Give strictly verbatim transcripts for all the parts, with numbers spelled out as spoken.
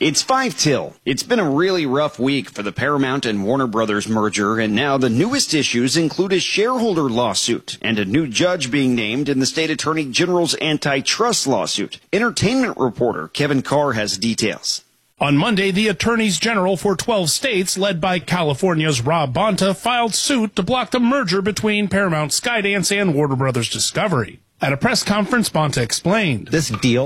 It's five till. It's been a really rough week for the Paramount and Warner Brothers merger, and now the newest issues include a shareholder lawsuit and a new judge being named in the state attorney general's antitrust lawsuit. Entertainment reporter Kevin Carr has details. On Monday, the attorneys general for twelve states, led by California's Rob Bonta, filed suit to block the merger between Paramount Skydance and Warner Brothers Discovery. At a press conference, Bonta explained, "This deal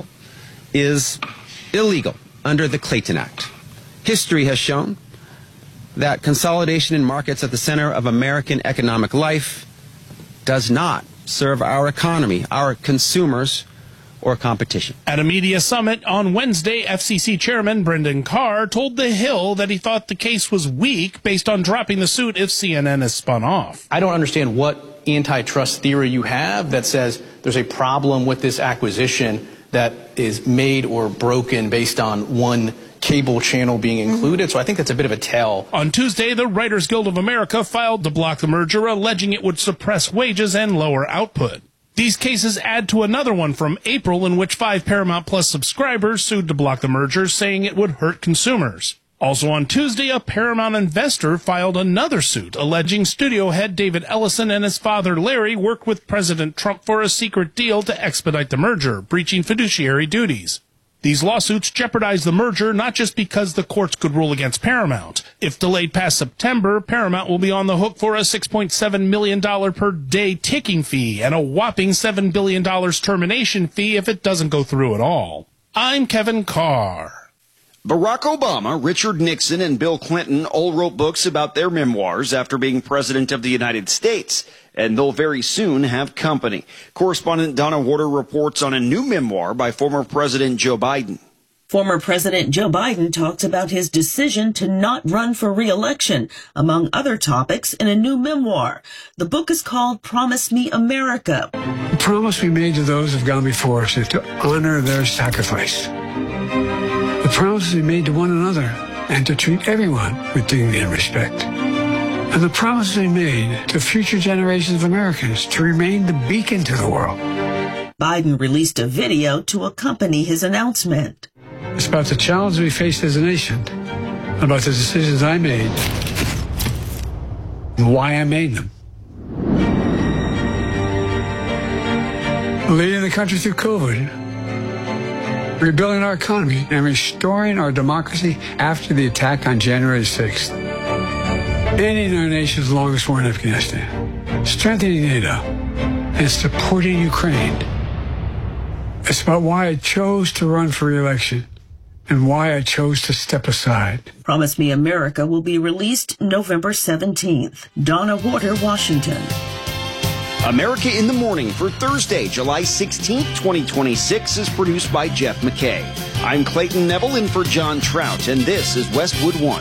is illegal under the Clayton Act. History has shown that consolidation in markets at the center of American economic life does not serve our economy, our consumers, or competition." At a media summit on Wednesday, F C C Chairman Brendan Carr told The Hill that he thought the case was weak based on dropping the suit if C N N is spun off. I don't understand what antitrust theory you have that says there's a problem with this acquisition that is made or broken based on one cable channel being included. So I think that's a bit of a tell. On Tuesday, the Writers Guild of America filed to block the merger, alleging it would suppress wages and lower output. These cases add to another one from April in which five Paramount Plus subscribers sued to block the merger, saying it would hurt consumers. Also on Tuesday, a Paramount investor filed another suit alleging studio head David Ellison and his father Larry worked with President Trump for a secret deal to expedite the merger, breaching fiduciary duties. These lawsuits jeopardize the merger not just because the courts could rule against Paramount. If delayed past September, Paramount will be on the hook for a six point seven million dollars per day ticking fee and a whopping seven billion dollars termination fee if it doesn't go through at all. I'm Kevin Carr. Barack Obama, Richard Nixon, and Bill Clinton all wrote books about their memoirs after being president of the United States, and they'll very soon have company. Correspondent Donna Warder reports on a new memoir by former President Joe Biden. Former President Joe Biden talks about his decision to not run for re-election, among other topics, in a new memoir. The book is called Promise Me America. The promise we made to those who've gone before us is to honor their sacrifice. The promises we made to one another and to treat everyone with dignity and respect. And the promises we made to future generations of Americans to remain the beacon to the world. Biden released a video to accompany his announcement. It's about the challenges we faced as a nation, about the decisions I made, and why I made them. Leading the country through COVID, rebuilding our economy, and restoring our democracy after the attack on January sixth. Ending our nation's longest war in Afghanistan. Strengthening NATO. And supporting Ukraine. It's about why I chose to run for re-election and why I chose to step aside. Promise Me America will be released November seventeenth. Donna Warder, Washington. America in the Morning for Thursday, July sixteenth, twenty twenty-six is produced by Jeff McKay. I'm Clayton Neville in for John Trout, and this is Westwood One.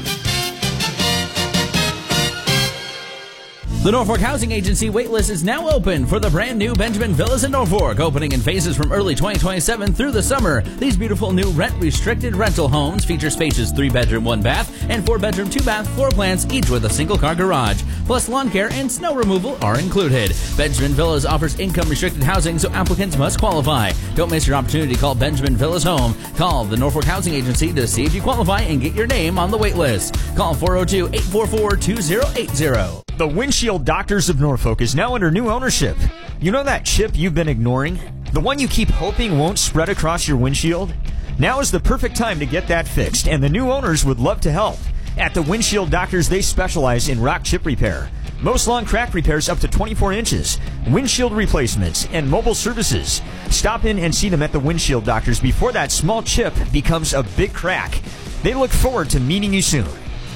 The Norfolk Housing Agency waitlist is now open for the brand new Benjamin Villas in Norfolk, opening in phases from early twenty twenty-seven through the summer. These beautiful new rent-restricted rental homes feature spacious three-bedroom, one-bath, and four-bedroom, two-bath floor plans, each with a single-car garage. Plus, lawn care and snow removal are included. Benjamin Villas offers income-restricted housing, so applicants must qualify. Don't miss your opportunity to call Benjamin Villas home. Call the Norfolk Housing Agency to see if you qualify and get your name on the waitlist. Call four oh two, eight four four, two oh eight oh. The Windshield Doctors of Norfolk is now under new ownership. You know that chip you've been ignoring? The one you keep hoping won't spread across your windshield? Now is the perfect time to get that fixed, and the new owners would love to help. At the Windshield Doctors, they specialize in rock chip repair, most long crack repairs up to twenty-four inches, windshield replacements, and mobile services. Stop in and see them at the Windshield Doctors before that small chip becomes a big crack. They look forward to meeting you soon.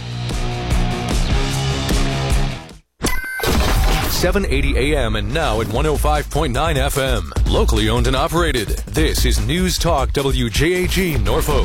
seven eighty A M and now at one oh five point nine F M. Locally owned and operated. This is News Talk W J A G Norfolk.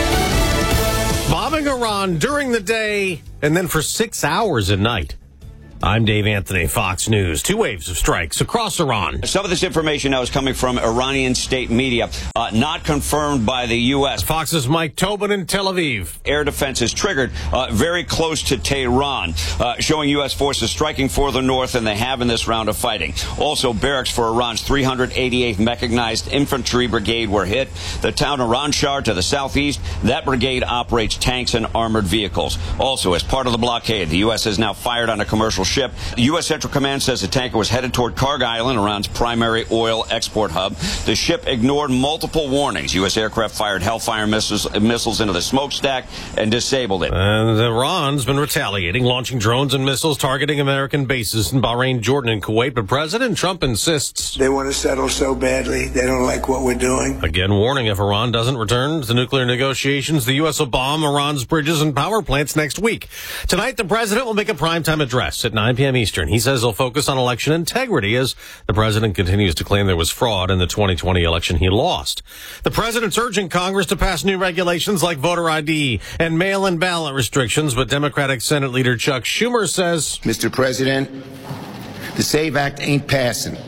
Bombing Iran during the day and then for six hours at night. I'm Dave Anthony, Fox News. Two waves of strikes across Iran. Some of this information now is coming from Iranian state media, uh, not confirmed by the U S. Fox's Mike Tobin in Tel Aviv. Air defense is triggered uh, very close to Tehran, uh, showing U S forces striking for the north, and they have in this round of fighting. Also, barracks for Iran's three hundred eighty-eighth Mechanized Infantry Brigade were hit. The town of Ranshar to the southeast, that brigade operates tanks and armored vehicles. Also, as part of the blockade, the U S has now fired on a commercial ship. The U S Central Command says the tanker was headed toward Karg Island, Iran's primary oil export hub. The ship ignored multiple warnings. U S aircraft fired Hellfire missiles, missiles into the smokestack and disabled it. And Iran's been retaliating, launching drones and missiles targeting American bases in Bahrain, Jordan, and Kuwait. But President Trump insists they want to settle so badly. They don't like what we're doing. Again, warning if Iran doesn't return to nuclear negotiations, the U S will bomb Iran's bridges and power plants next week. Tonight, the president will make a primetime address at nine p.m. Eastern. He says he'll focus on election integrity as the president continues to claim there was fraud in the twenty twenty election he lost. The president's urging Congress to pass new regulations like voter I D and mail-in ballot restrictions, but Democratic Senate Leader Chuck Schumer says, Mister President, the SAVE Act ain't passing.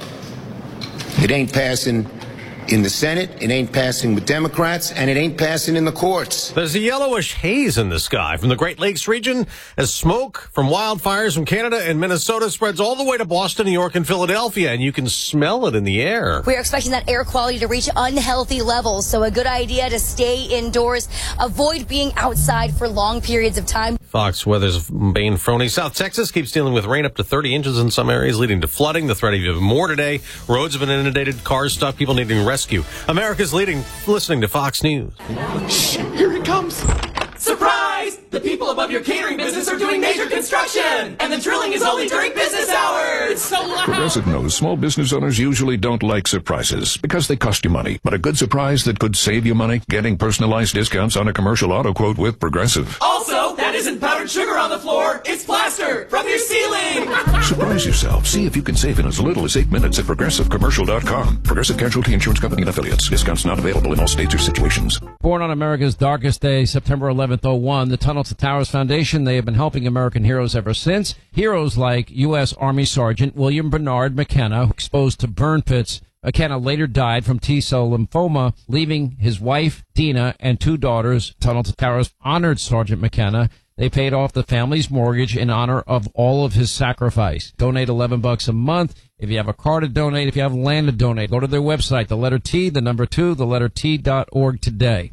It ain't passing in the Senate, it ain't passing with Democrats, and it ain't passing in the courts. There's a yellowish haze in the sky from the Great Lakes region as smoke from wildfires from Canada and Minnesota spreads all the way to Boston, New York, and Philadelphia, and you can smell it in the air. We're expecting that air quality to reach unhealthy levels, so a good idea to stay indoors, avoid being outside for long periods of time. Fox Weather's Bane Froney. South Texas keeps dealing with rain up to thirty inches in some areas, leading to flooding. The threat of even more today. Roads have been inundated, cars stuck, people needing rescue. America's leading, listening to Fox News. Shh, here it comes. Surprise! The people above your catering business are doing major construction, and the drilling is only during business hours. It's so loud. Progressive knows small business owners usually don't like surprises because they cost you money. But a good surprise that could save you money? Getting personalized discounts on a commercial auto quote with Progressive. Also, that isn't powdered sugar on the floor. It's plaster from your ceiling. Surprise yourself. See if you can save in as little as eight minutes at progressive commercial dot com. Progressive Casualty Insurance Company and affiliates. Discounts not available in all states or situations. Born on America's darkest day, September eleventh, oh one, the Tunnel to Towers Foundation, they have been helping American heroes ever since. Heroes like U S. Army Sergeant William Bernard McKenna, exposed to burn pits. McKenna later died from T-cell lymphoma, leaving his wife, Dina, and two daughters. Tunnel to Towers honored Sergeant McKenna. They paid off the family's mortgage in honor of all of his sacrifice. Donate eleven bucks a month. If you have a car to donate, if you have land to donate, go to their website, the letter T, the number two, the letter T dot org today.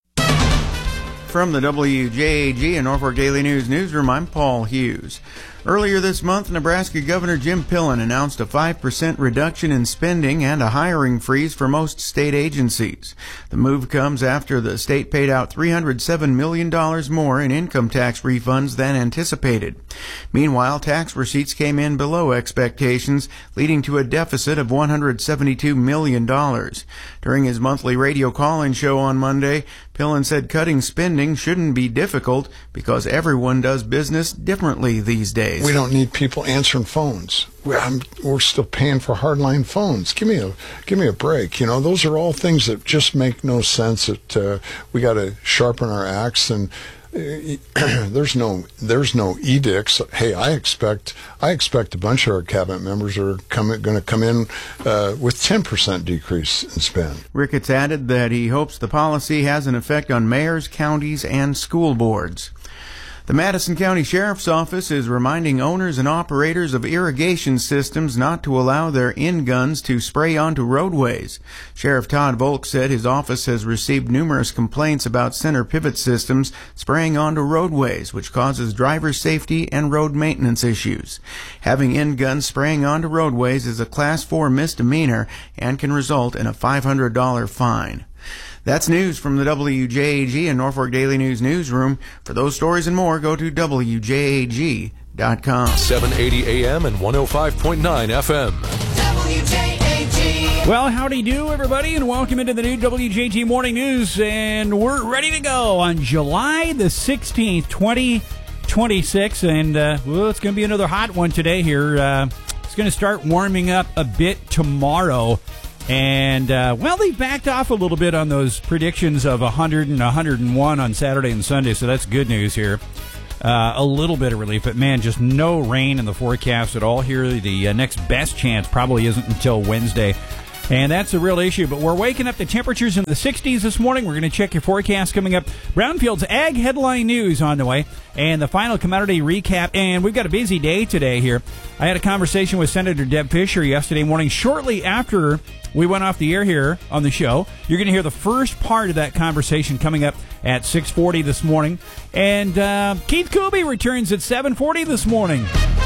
From the W J A G and Norfolk Daily News newsroom, I'm Paul Hughes. Earlier this month, Nebraska Governor Jim Pillen announced a five percent reduction in spending and a hiring freeze for most state agencies. The move comes after the state paid out three hundred seven million dollars more in income tax refunds than anticipated. Meanwhile, tax receipts came in below expectations, leading to a deficit of one hundred seventy-two million dollars. During his monthly radio call-in show on Monday, Pillen said cutting spending shouldn't be difficult because everyone does business differently these days. We don't need people answering phones. We're, I'm, we're still paying for hardline phones. Give me a give me a break. You know, those are all things that just make no sense. That uh, we got to sharpen our axe, and uh, there's no there's no edicts. Hey, I expect I expect a bunch of our cabinet members are coming going to come in uh, with ten percent decrease in spend. Ricketts added that he hopes the policy has an effect on mayors, counties, and school boards. The Madison County Sheriff's Office is reminding owners and operators of irrigation systems not to allow their in-guns to spray onto roadways. Sheriff Todd Volk said his office has received numerous complaints about center pivot systems spraying onto roadways, which causes driver safety and road maintenance issues. Having in-guns spraying onto roadways is a Class four misdemeanor and can result in a five hundred dollars fine. That's news from the W J A G and Norfolk Daily News newsroom. For those stories and more, go to W J A G dot com. seven eighty A M and one oh five point nine F M. W J A G. Well, howdy do, everybody, and welcome into the new W J G Morning News. And we're ready to go on July the sixteenth, twenty twenty-six. And, uh, well, it's going to be another hot one today here. Uh, it's going to start warming up a bit tomorrow. And, uh, well, they backed off a little bit on those predictions of one hundred and one hundred one on Saturday and Sunday, so that's good news here. uh, a little bit of relief, but man, just no rain in the forecast at all here. The uh, next best chance probably isn't until Wednesday. And that's a real issue. But we're waking up to temperatures in the sixties this morning. We're going to check your forecast coming up. Brownfield's Ag Headline News on the way. And the final commodity recap. And we've got a busy day today here. I had a conversation with Senator Deb Fischer yesterday morning, shortly after we went off the air here on the show. You're going to hear the first part of that conversation coming up at six forty this morning. And uh, Keith Kuby returns at seven forty this morning.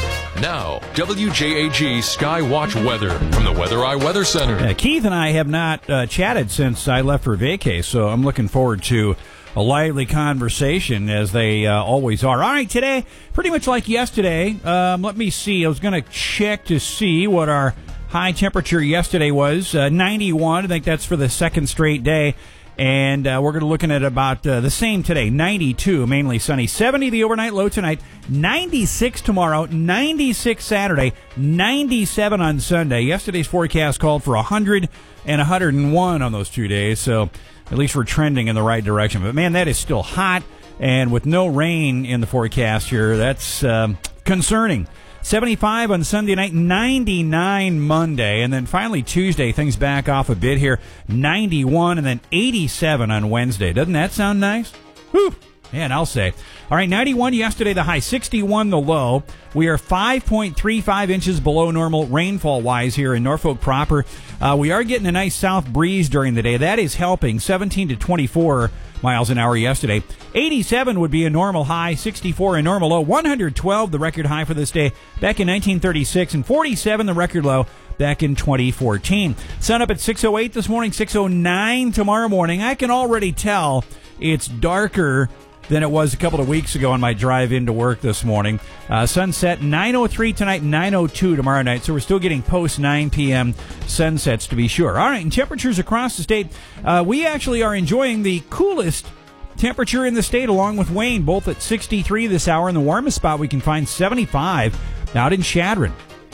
Now, W J A G Skywatch weather from the Weather Eye Weather Center. Uh, Keith and I have not uh, chatted since I left for vacay, so I'm looking forward to a lively conversation, as they uh, always are. All right, today, pretty much like yesterday, um, let me see. I was going to check to see what our high temperature yesterday was. Uh, ninety-one, I think that's for the second straight day. And uh, we're going to looking at about uh, the same today, ninety-two, mainly sunny. seventy the overnight low tonight, ninety-six tomorrow, ninety-six Saturday, ninety-seven on Sunday. Yesterday's forecast called for one hundred and one hundred one on those two days, so at least we're trending in the right direction. But, man, that is still hot, and with no rain in the forecast here, that's um, concerning. seventy-five on Sunday night, ninety-nine Monday, and then finally Tuesday, things back off a bit here, ninety-one, and then eighty-seven on Wednesday. Doesn't that sound nice? Whew, man, I'll say. All right, ninety-one yesterday, the high, sixty-one the low. We are five point three five inches below normal rainfall-wise here in Norfolk proper. Uh, we are getting a nice south breeze during the day. That is helping, seventeen to twenty-four miles an hour yesterday. eighty-seven would be a normal high, sixty-four a normal low, one hundred twelve the record high for this day back in nineteen thirty-six, and forty-seven the record low back in twenty fourteen. Sun up at six oh eight this morning, six oh nine tomorrow morning. I can already tell it's darker than it was a couple of weeks ago on my drive into work this morning. Uh, sunset nine oh three tonight, nine oh two tomorrow night, so we're still getting post nine p.m. sunsets to be sure. All right, and temperatures across the state, uh, we actually are enjoying the coolest temperature in the state along with Wayne, both at sixty-three this hour, and the warmest spot we can find seventy-five out in Chadron.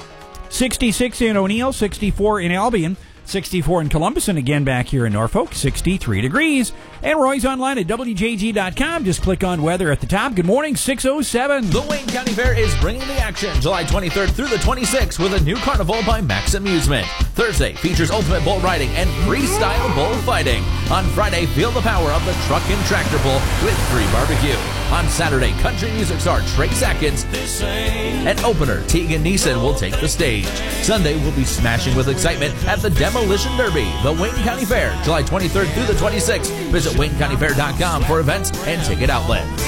sixty-six in O'Neill, sixty-four in Albion, sixty-four in Columbus, and again back here in Norfolk, sixty-three degrees. And Roy's online at W J G dot com. Just click on weather at the top. Good morning, six oh seven. The Wayne County Fair is bringing the action July twenty-third through the twenty-sixth with a new carnival by Max Amusement. Thursday features ultimate bull riding and freestyle bull fighting. On Friday, feel the power of the truck and tractor pull with free barbecue. On Saturday, country music star Trace Atkins and opener Tegan Neeson will take the stage. Sunday, we'll be smashing with excitement at the Demolition Derby. The Wayne County Fair, July twenty-third through the twenty-sixth. Visit Wayne County Fair dot com for events and ticket outlets.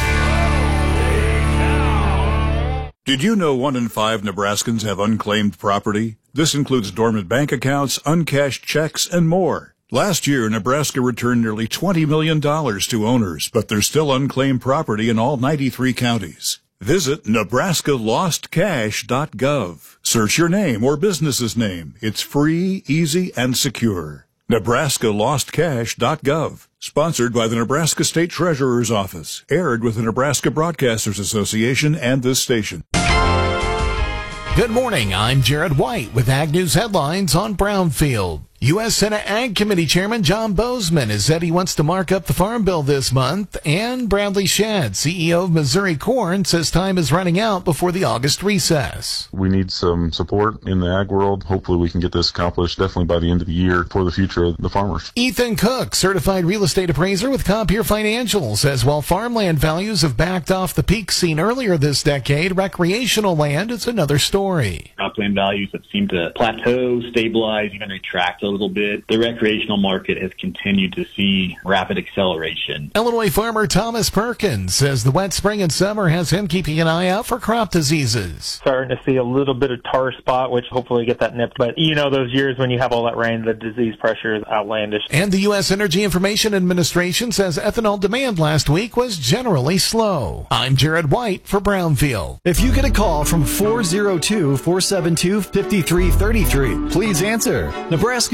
Did you know one in five Nebraskans have unclaimed property? This includes dormant bank accounts, uncashed checks, and more. Last year, Nebraska returned nearly twenty million dollars to owners, but there's still unclaimed property in all ninety-three counties. Visit Nebraska Lost Cash dot gov. Search your name or business's name. It's free, easy, and secure. Nebraska Lost Cash dot gov. Sponsored by the Nebraska State Treasurer's Office. Aired with the Nebraska Broadcasters Association and this station. Good morning. I'm Jared White with Ag News Headlines on Brownfield. U S Senate Ag Committee Chairman John Bozeman has said he wants to mark up the Farm Bill this month, and Bradley Shadd, C E O of Missouri Corn, says time is running out before the August recess. We need some support in the ag world. Hopefully we can get this accomplished definitely by the end of the year for the future of the farmers. Ethan Cook, certified real estate appraiser with Compeer Financial, says while farmland values have backed off the peak seen earlier this decade, recreational land is another story. Cropland values have seemed to plateau, stabilize, even retract a little bit. The recreational market has continued to see rapid acceleration. Illinois farmer Thomas Perkins says the wet spring and summer has him keeping an eye out for crop diseases. Starting to see a little bit of tar spot, which hopefully get that nipped. But you know, those years when you have all that rain, the disease pressure is outlandish. And the U S Energy Information Administration says ethanol demand last week was generally slow. I'm Jared White for Brownfield. If you get a call from four oh two, four seven two, five three three three, please answer. Nebraska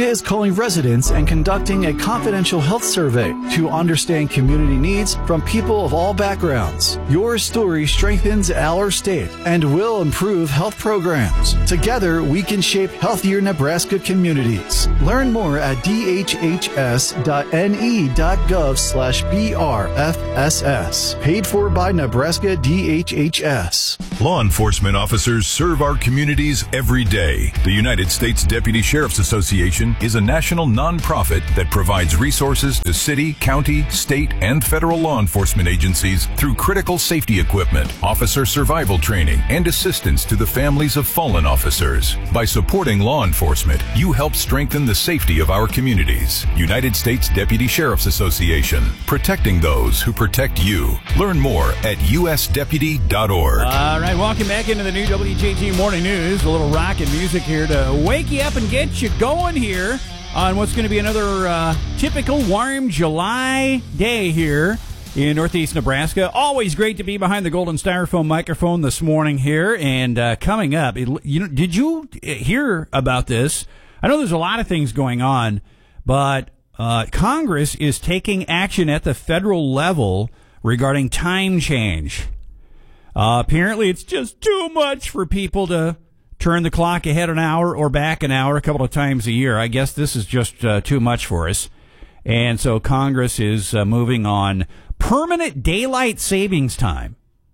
is calling residents and conducting a confidential health survey to understand community needs from people of all backgrounds. Your story strengthens our state and will improve health programs. Together, we can shape healthier Nebraska communities. Learn more at d h h s dot n e dot gov slash b r f s s. Paid for by Nebraska D H H S. Law enforcement officers serve our communities every day. The United States Deputy Sheriff's Association is a national nonprofit that provides resources to city, county, state, and federal law enforcement agencies through critical safety equipment, officer survival training, and assistance to the families of fallen officers. By supporting law enforcement, you help strengthen the safety of our communities. United States Deputy Sheriff's Association, protecting those who protect you. Learn more at u s deputy dot org. All right, welcome back into the new W J G Morning News. A little rock and music here to wake you up and get you going here on what's going to be another uh, typical warm July day here in Northeast Nebraska. Always great to be behind the golden styrofoam microphone this morning here. And uh, coming up, it, you know, did you hear about this? I know there's a lot of things going on, but uh, Congress is taking action at the federal level regarding time change. Uh, apparently, it's just too much for people to turn the clock ahead an hour or back an hour a couple of times a year. I guess this is just uh, too much for us. And so Congress is uh, moving on permanent daylight savings time.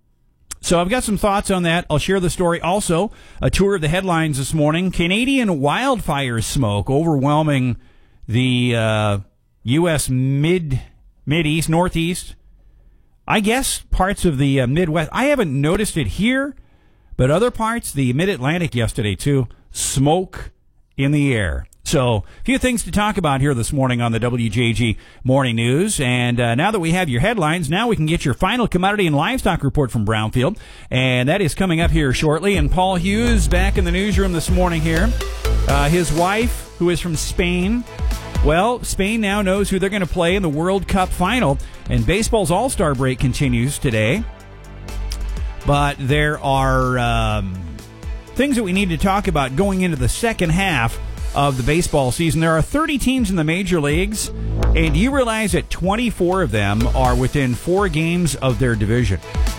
So I've got some thoughts on that. I'll share the story. Also, a tour of the headlines this morning. Canadian wildfire smoke overwhelming the uh, U S mid, mid-east, northeast. I guess parts of the uh, Midwest. I haven't noticed it here, but other parts, the Mid-Atlantic yesterday too, smoke in the air. So, a few things to talk about here this morning on the W J G Morning News. And uh, now that we have your headlines, now we can get your final commodity and livestock report from Brownfield. And that is coming up here shortly. And Paul Hughes back in the newsroom this morning here. Uh, his wife, who is from Spain. Well, Spain now knows who they're going to play in the World Cup final. And baseball's All-Star break continues today. But there are um, things that we need to talk about going into the second half of the baseball season. There are thirty teams in the major leagues, and you realize that twenty-four of them are within four games of their division.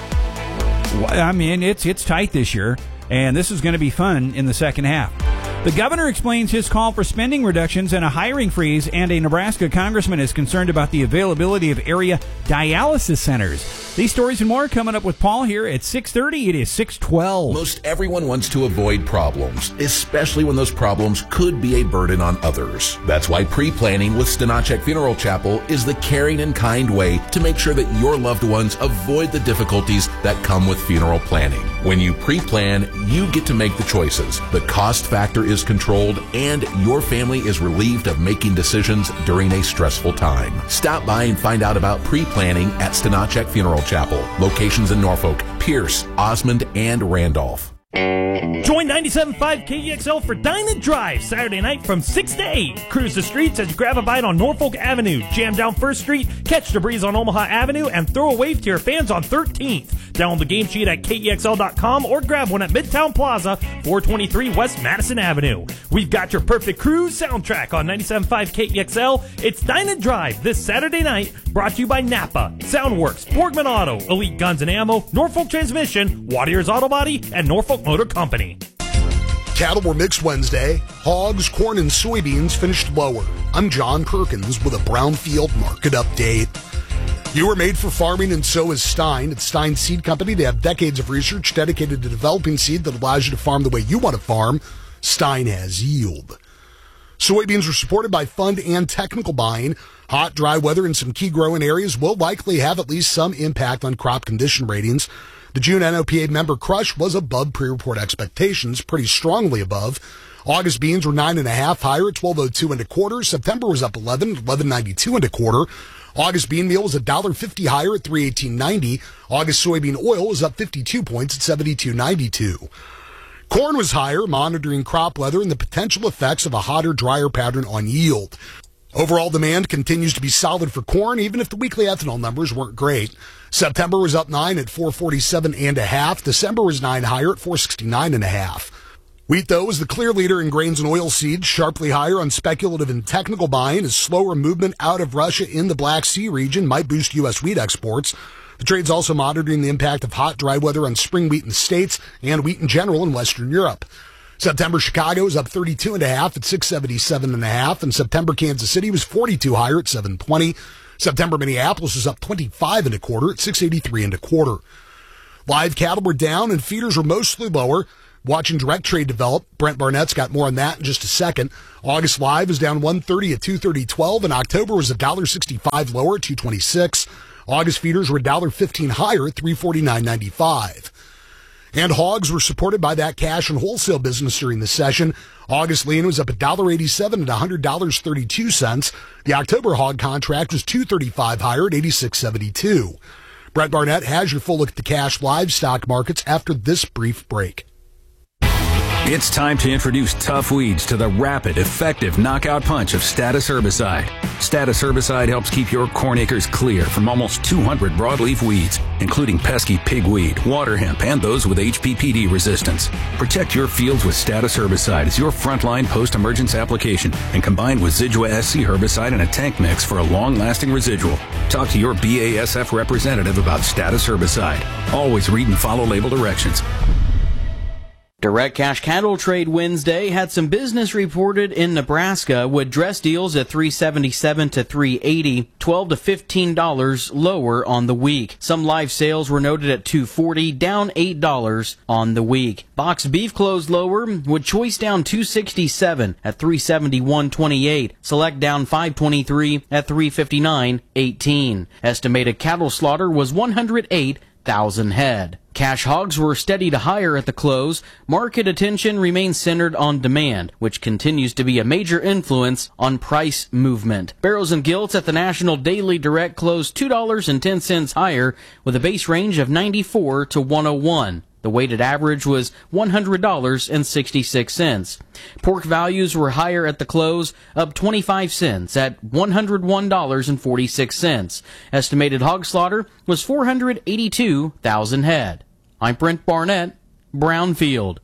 I mean, it's it's tight this year, and this is going to be fun in the second half. The governor explains his call for spending reductions and a hiring freeze, and a Nebraska congressman is concerned about the availability of area dialysis centers. These stories and more coming up with Paul here at six thirty. It is six twelve. Most everyone wants to avoid problems, especially when those problems could be a burden on others. That's why pre-planning with Stanachek Funeral Chapel is the caring and kind way to make sure that your loved ones avoid the difficulties that come with funeral planning. When you pre-plan, you get to make the choices. The cost factor is controlled, and your family is relieved of making decisions during a stressful time. Stop by and find out about pre-planning at Stanachek Funeral Chapel. Locations in Norfolk, Pierce, Osmond, and Randolph. Join ninety-seven point five K E X L for Dine and Drive Saturday night from six to eight. Cruise the streets as you grab a bite on Norfolk Avenue, jam down First Street, catch the breeze on Omaha Avenue, and throw a wave to your fans on thirteenth. Download the game sheet at K E X L dot com or grab one at Midtown Plaza, four twenty-three West Madison Avenue. We've got your perfect cruise soundtrack on ninety-seven point five K E X L. It's Dine and Drive this Saturday night, brought to you by Napa, Soundworks, Borgman Auto, Elite Guns and Ammo, Norfolk Transmission, Watier's Auto Body, and Norfolk Motor Company. Cattle were mixed Wednesday. Hogs, corn, and soybeans finished lower. I'm John Perkins with a Brownfield market update. You are made for farming, and so is Stein. At Stein Seed Company, they have decades of research dedicated to developing seed that allows you to farm the way you want to farm. Stein has yield. Soybeans are supported by fund and technical buying. Hot, dry weather in some key growing areas will likely have at least some impact on crop condition ratings. The June N O P A member crush was above pre-report expectations, pretty strongly above. August beans were nine and a half higher at twelve oh two and a quarter. September was up eleven, eleven ninety-two and a quarter. August bean meal was one dollar fifty higher at three eighteen ninety. August soybean oil was up fifty-two points at seventy-two ninety-two. Corn was higher, monitoring crop weather and the potential effects of a hotter, drier pattern on yield. Overall demand continues to be solid for corn, even if the weekly ethanol numbers weren't great. September was up nine at four forty-seven and a half. December was nine higher at four sixty-nine and a half. Wheat, though, is the clear leader in grains and oilseeds, sharply higher on speculative and technical buying as slower movement out of Russia in the Black Sea region might boost U S wheat exports. The trade's also monitoring the impact of hot, dry weather on spring wheat in the States and wheat in general in Western Europe. September Chicago is up thirty-two and a half at six seventy-seven and a half, and September Kansas City was forty-two higher at seven twenty. September Minneapolis is up twenty-five and a quarter at six eighty-three and a quarter. Live cattle were down and feeders were mostly lower. Watching direct trade develop, Brent Barnett's got more on that in just a second. August live is down one thirty at two thirty twelve, and October was one dollar sixty-five lower at two twenty-six. August feeders were one dollar fifteen higher at three forty-nine ninety-five. And hogs were supported by that cash and wholesale business during the session. August lean was up one dollar eighty-seven at one hundred dollars and thirty-two cents. The October hog contract was two thirty-five higher at eighty-six seventy-two. Brent Barnett has your full look at the cash livestock markets after this brief break. It's time to introduce tough weeds to the rapid, effective knockout punch of Status herbicide. Status herbicide helps keep your corn acres clear from almost two hundred broadleaf weeds, including pesky pigweed, water hemp, and those with H P P D resistance. Protect your fields with Status herbicide as your frontline post-emergence application, and combined with Zidua S C herbicide in a tank mix for a long-lasting residual. Talk to your B A S F representative about Status herbicide. Always read and follow label directions. Direct cash cattle trade Wednesday had some business reported in Nebraska with dress deals at three seventy-seven to three eighty, twelve to fifteen dollars lower on the week. Some live sales were noted at two forty, down eight dollars on the week. Boxed beef closed lower with choice down two sixty-seven at three seventy-one twenty-eight, select down five twenty-three at three fifty-nine eighteen. Estimated cattle slaughter was one hundred eight thousand head. Cash hogs were steady to higher at the close. Market attention remains centered on demand, which continues to be a major influence on price movement. Barrels and gilts at the National Daily Direct closed two dollars and ten cents higher with a base range of ninety-four to one oh one. The weighted average was one hundred dollars and sixty-six cents. Pork values were higher at the close, up twenty-five cents at one hundred one dollars and forty-six cents. Estimated hog slaughter was four hundred eighty-two thousand head. I'm Brent Barnett, Brownfield.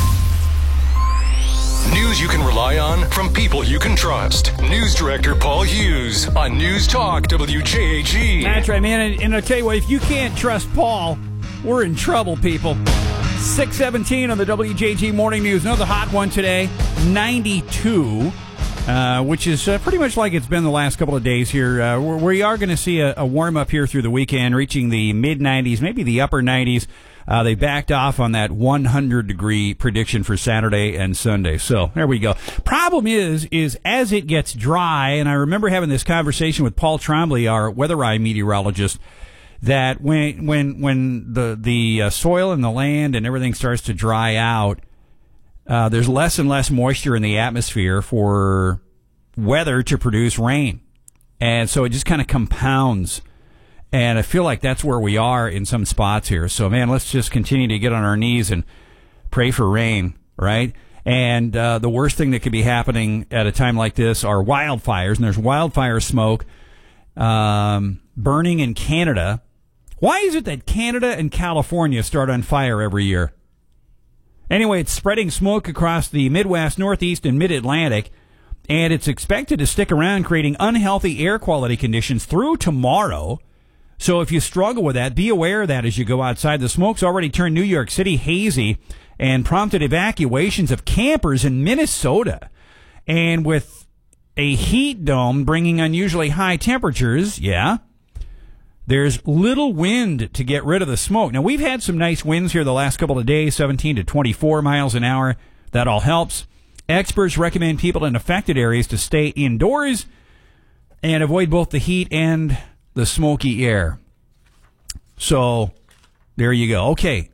News you can rely on from people you can trust. News Director Paul Hughes on News Talk W J H E. That's right, man. And, and I'll tell you what, if you can't trust Paul, we're in trouble, people. six seventeen on the W J G Morning News. Another hot one today, ninety-two, uh, which is uh, pretty much like it's been the last couple of days here. Uh, we are going to see a, a warm-up here through the weekend, reaching the mid-nineties, maybe the upper nineties. Uh, they backed off on that one hundred degree prediction for Saturday and Sunday. So there we go. Problem is, is as it gets dry, and I remember having this conversation with Paul Trombley, our Weather Eye meteorologist, that when when when the the uh, soil and the land and everything starts to dry out, uh, there's less and less moisture in the atmosphere for weather to produce rain, and so it just kind of compounds. And I feel like that's where we are in some spots here. So, man, let's just continue to get on our knees and pray for rain, right? And uh, the worst thing that could be happening at a time like this are wildfires, and there's wildfire smoke um, burning in Canada. Why is it that Canada and California start on fire every year? Anyway, it's spreading smoke across the Midwest, Northeast, and Mid-Atlantic, and it's expected to stick around, creating unhealthy air quality conditions through tomorrow. So if you struggle with that, be aware of that as you go outside. The smoke's already turned New York City hazy and prompted evacuations of campers in Minnesota. And with a heat dome bringing unusually high temperatures, yeah, there's little wind to get rid of the smoke. Now, we've had some nice winds here the last couple of days, seventeen to twenty-four miles an hour. That all helps. Experts recommend people in affected areas to stay indoors and avoid both the heat and the smoky air. So, there you go. Okay.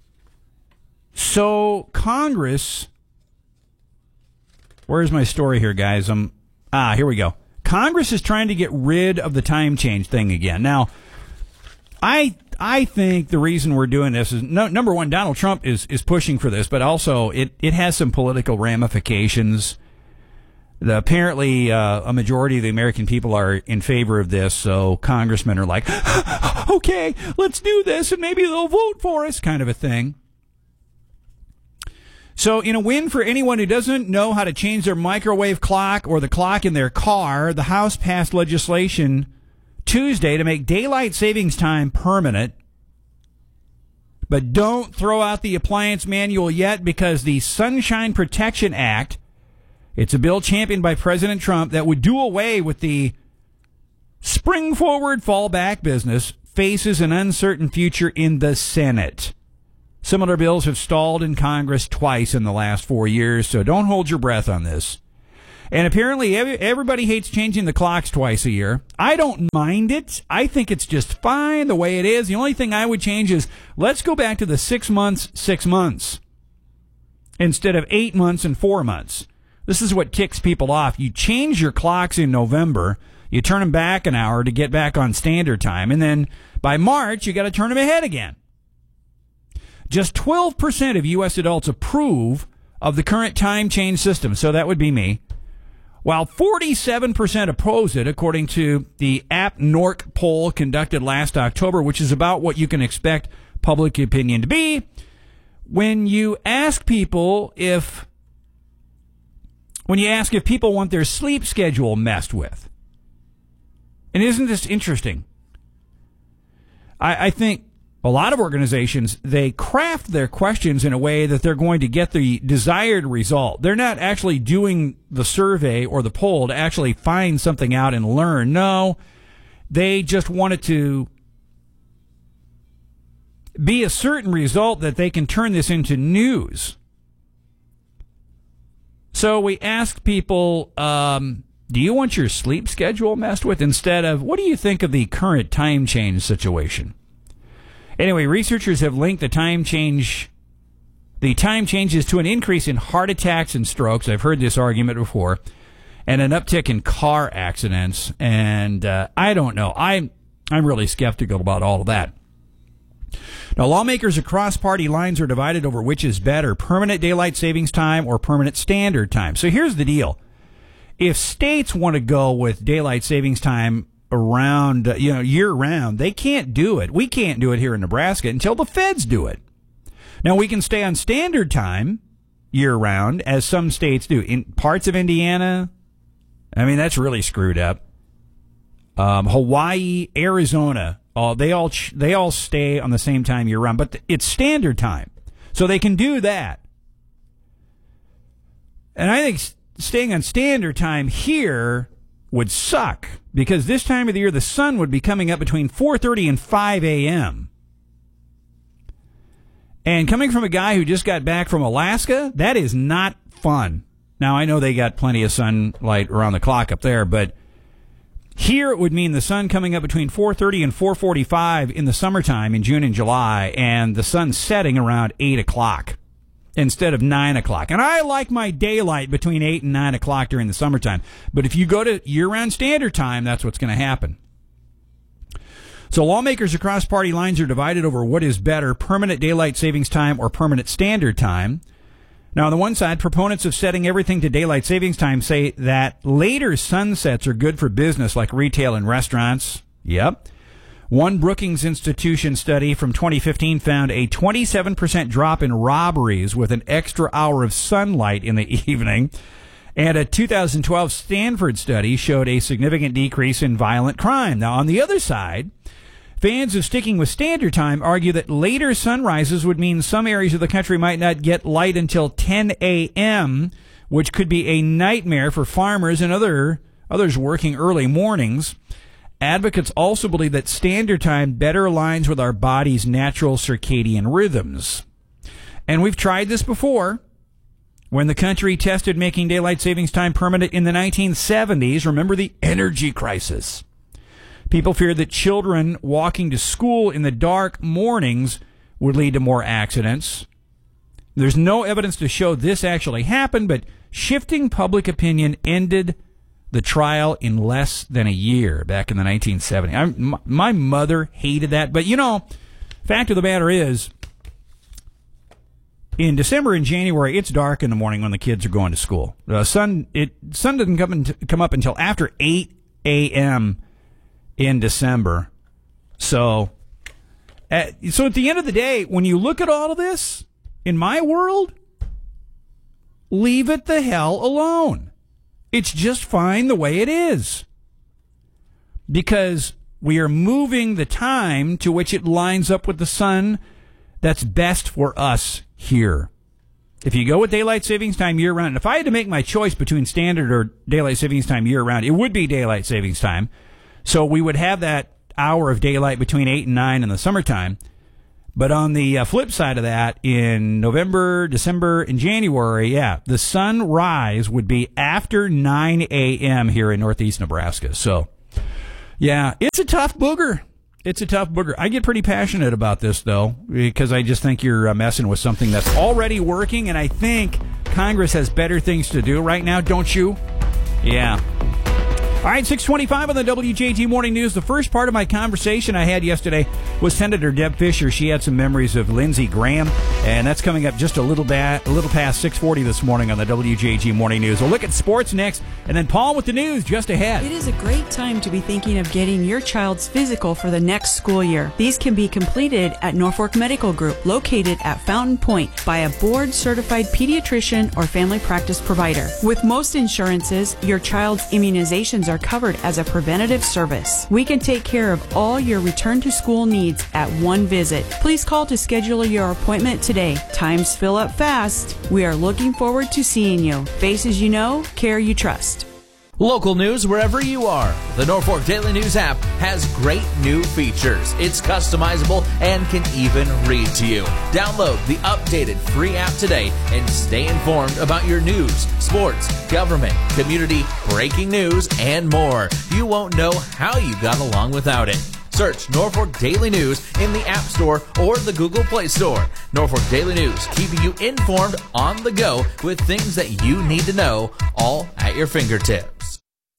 So, Congress, where's my story here, guys? Um, ah, here we go. Congress is trying to get rid of the time change thing again. Now, I I think the reason we're doing this is, no, number one, Donald Trump is, is pushing for this, but also it, it has some political ramifications. The, apparently, uh, a majority of the American people are in favor of this, so congressmen are like, okay, let's do this, and maybe they'll vote for us, kind of a thing. So in a win for anyone who doesn't know how to change their microwave clock or the clock in their car, the House passed legislation Tuesday to make daylight savings time permanent. But don't throw out the appliance manual yet, because the Sunshine Protection Act, it's a bill championed by President Trump that would do away with the spring forward, fall back business, faces an uncertain future in the Senate. Similar bills have stalled in Congress twice in the last four years, so don't hold your breath on this. And apparently everybody hates changing the clocks twice a year. I don't mind it. I think it's just fine the way it is. The only thing I would change is let's go back to the six months, six months instead of eight months and four months. This is what ticks people off. You change your clocks in November, you turn them back an hour to get back on standard time, and then by March, you got to turn them ahead again. Just twelve percent of U S adults approve of the current time change system, so that would be me, while forty-seven percent oppose it, according to the App Nork poll conducted last October, which is about what you can expect public opinion to be. When you ask people if, when you ask if people want their sleep schedule messed with, and isn't this interesting? I, I think a lot of organizations, they craft their questions in a way that they're going to get the desired result. They're not actually doing the survey or the poll to actually find something out and learn. No, they just want it to be a certain result that they can turn this into news. So we asked people, um, do you want your sleep schedule messed with, instead of what do you think of the current time change situation? Anyway, researchers have linked the time change, the time changes to an increase in heart attacks and strokes. I've heard this argument before, and an uptick in car accidents. And uh, I don't know. I'm I'm really skeptical about all of that. Now, lawmakers across party lines are divided over which is better, permanent daylight savings time or permanent standard time. So here's the deal: if states want to go with daylight savings time around, uh, you know, year round, they can't do it. We can't do it here in Nebraska until the feds do it. Now, we can stay on standard time year round, as some states do. In parts of Indiana, I mean, that's really screwed up. Um, Hawaii, Arizona, uh, they all ch- they all stay on the same time year round, but th- it's standard time, so they can do that. And I think st- staying on standard time here would suck, because this time of the year the sun would be coming up between four thirty and five a.m. And coming from a guy who just got back from Alaska, that is not fun. Now, I know they got plenty of sunlight around the clock up there, but here it would mean the sun coming up between four thirty and four forty-five in the summertime in June and July, and the sun setting around eight o'clock instead of nine o'clock. And I like my daylight between eight and nine o'clock during the summertime. But if you go to year-round standard time, that's what's going to happen. So lawmakers across party lines are divided over what is better, permanent daylight savings time or permanent standard time. Now, on the one side, proponents of setting everything to daylight savings time say that later sunsets are good for business like retail and restaurants. Yep. One Brookings Institution study from twenty fifteen found a twenty-seven percent drop in robberies with an extra hour of sunlight in the evening. And a two thousand twelve Stanford study showed a significant decrease in violent crime. Now, on the other side, fans of sticking with standard time argue that later sunrises would mean some areas of the country might not get light until ten a.m., which could be a nightmare for farmers and other others working early mornings. Advocates also believe that standard time better aligns with our body's natural circadian rhythms. And we've tried this before. When the country tested making daylight savings time permanent in the nineteen seventies, remember the energy crisis. People feared that children walking to school in the dark mornings would lead to more accidents. There's no evidence to show this actually happened, but shifting public opinion ended the trial in less than a year back in the nineteen seventies. I, my, my mother hated that. But, you know, fact of the matter is, in December and January, it's dark in the morning when the kids are going to school. The sun, it, sun doesn't come, in, come up until after eight a.m. in December. So, at, so at the end of the day, when you look at all of this, in my world, leave it the hell alone. It's just fine the way it is. Because we are moving the time to which it lines up with the sun that's best for us here. If you go with daylight savings time year-round, and if I had to make my choice between standard or daylight savings time year-round, it would be daylight savings time. So we would have that hour of daylight between eight and nine in the summertime. But on the uh, flip side of that, in November, December, and January, yeah, the sunrise would be after nine a.m. here in northeast Nebraska. So, yeah, it's a tough booger. It's a tough booger. I get pretty passionate about this, though, because I just think you're uh, messing with something that's already working, and I think Congress has better things to do right now, don't you? Yeah. All right, six twenty-five on the W J T Morning News. The first part of my conversation I had yesterday was Senator Deb Fischer. She had some memories of Lindsey Graham, and that's coming up just a little ba- a little past six forty this morning on the W J T Morning News. We'll look at sports next, and then Paul with the news just ahead. It is a great time to be thinking of getting your child's physical for the next school year. These can be completed at Norfolk Medical Group, located at Fountain Point, by a board-certified pediatrician or family practice provider. With most insurances, your child's immunizations are covered as a preventative service. We can take care of all your return to school needs at one visit. Please call to schedule your appointment today. Times fill up fast. We are looking forward to seeing you. Faces you know, care you trust. Local news wherever you are. The Norfolk Daily News app has great new features. It's customizable and can even read to you. Download the updated free app today and stay informed about your news, sports, government, community, breaking news, and more. You won't know how you got along without it. Search Norfolk Daily News in the App Store or the Google Play Store. Norfolk Daily News, keeping you informed on the go with things that you need to know, all at your fingertips.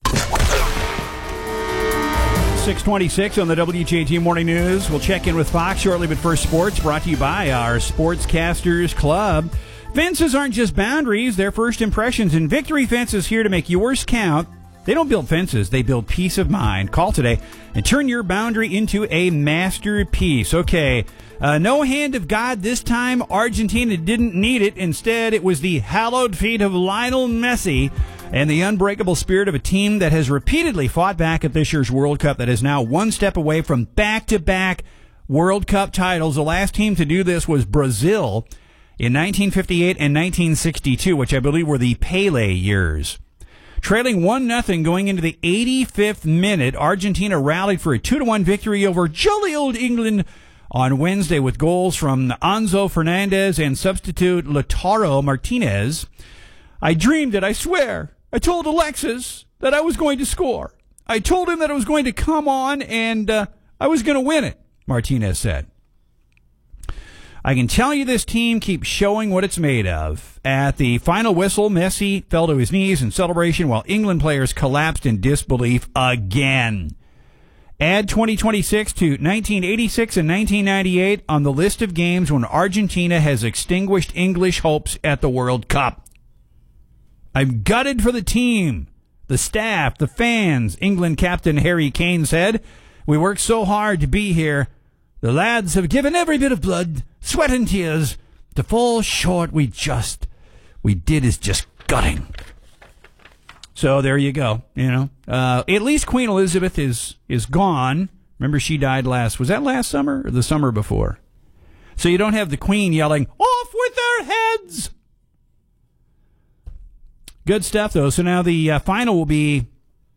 six twenty-six on the W J T Morning News. We'll check in with Fox shortly, but first sports brought to you by our Sportscasters Club. Fences aren't just boundaries, they're first impressions, and Victory Fence is here to make yours count. They don't build fences, they build peace of mind. Call today and turn your boundary into a masterpiece. Okay, uh, no hand of God this time. Argentina didn't need it. Instead, it was the hallowed feet of Lionel Messi and the unbreakable spirit of a team that has repeatedly fought back at this year's World Cup, that is now one step away from back-to-back World Cup titles. The last team to do this was Brazil in nineteen fifty-eight and nineteen sixty-two, which I believe were the Pele years. Trailing one nothing going into the eighty-fifth minute, Argentina rallied for a two to one victory over jolly old England on Wednesday with goals from Enzo Fernandez and substitute Lautaro Martinez. I dreamed it, I swear. I told Alexis that I was going to score. I told him that I was going to come on and uh, I was going to win it, Martinez said. I can tell you this team keeps showing what it's made of. At the final whistle, Messi fell to his knees in celebration while England players collapsed in disbelief again. Add twenty twenty-six to nineteen eighty-six and nineteen ninety-eight on the list of games when Argentina has extinguished English hopes at the World Cup. I'm gutted for the team, the staff, the fans, England captain Harry Kane said. We worked so hard to be here. The lads have given every bit of blood, sweat and tears. To fall short, we just, we did is just gutting. So there you go. You know, uh, at least Queen Elizabeth is is gone. Remember, she died last, was that last summer or the summer before? So you don't have the Queen yelling, off with their heads! Good stuff, though. So now the uh, final will be